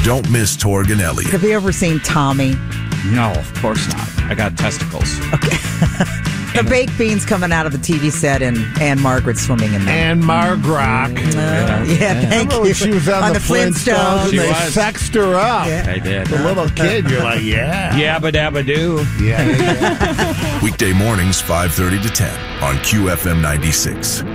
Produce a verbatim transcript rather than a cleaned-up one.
Don't miss Torg and Elliot. Have you ever seen Tommy? No, of course not. I got testicles. Okay. The baked beans coming out of the T V set and Anne Margaret swimming in them. And Margrock. Uh, yeah, yeah. thank Remember you. when she was on, on the, the Flintstones, Flintstones. and She they was. sexed her up. Yeah. I did. The little kid, you're like, yeah. Yabba dabba doo. Yeah, yeah, yeah. Weekday mornings, five thirty to ten on Q F M ninety-six.